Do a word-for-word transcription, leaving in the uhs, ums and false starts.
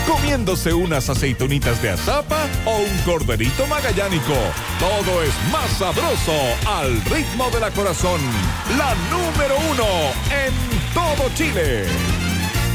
comiéndose unas aceitunitas de azapa o un corderito magallánico. Todo es más sabroso al ritmo de la Corazón, la número uno en todo Chile.